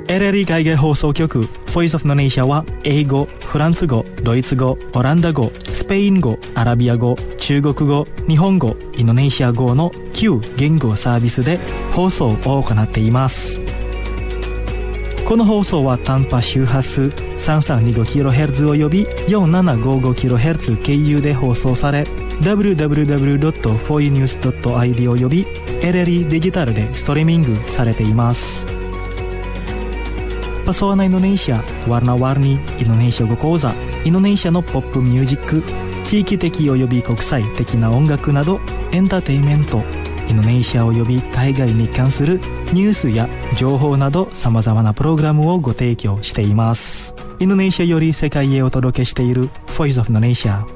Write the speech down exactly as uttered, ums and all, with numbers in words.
エルエル 海外放送局 Voice of Indonesia は英語、フランス語、ドイツ語、オランダ語、スペイン語、アラビア語、中国語、日本語、インドネシア語のきゅう言語サービスで放送を行っています。この放送は短波周波数 さんさんにごキロヘルツ および よんななごごキロヘルツ 経由で放送され ダブリューダブリューダブリュードットフォーユーニュースドットアイディー および エルエル デジタルでストリーミングされています。Pesona Indonesia, Warna-warni Indonesia語講座、インドネシアのポップミュージック、地域的および国際的な音楽などエンターテインメント、インドネシアおよび海外に関するニュースや情報など様々なプログラムをご提供しています。インドネシアより世界へお届けしている Voice of Indonesia。